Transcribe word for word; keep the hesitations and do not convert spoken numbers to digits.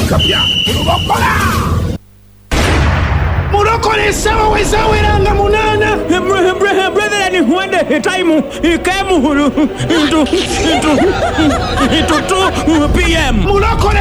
kapya mulokola mulokole sawa wezawiranga munana brother ni huende time ikemu into into into two p m mulokole